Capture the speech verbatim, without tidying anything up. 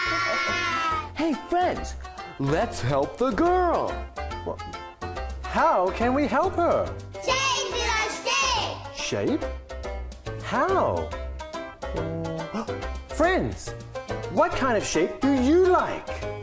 Hey, friends, let's help the girl. What? How can we help her? Change the shape. Shape? How? Friends, what kind of shape do you like?